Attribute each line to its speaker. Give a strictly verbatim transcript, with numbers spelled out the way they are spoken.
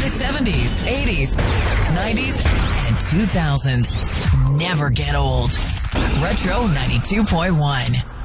Speaker 1: the seventies, eighties, nineties, and two thousands. Never get old. Retro ninety-two point one.